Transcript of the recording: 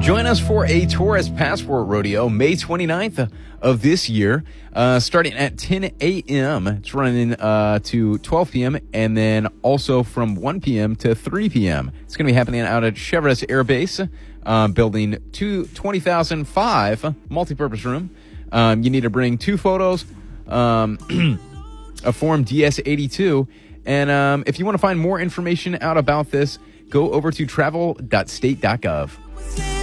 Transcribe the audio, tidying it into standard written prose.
Join us for a Tourist Passport Rodeo May 29th of this year, starting at 10 a.m. It's running to 12 p.m. and then also from 1 p.m. to 3 p.m. It's going to be happening out at Cheverus Air Base, building 20,005, multipurpose room. You need to bring 2 photos, a Form DS-82, and if you want to find more information out about this, go over to travel.state.gov.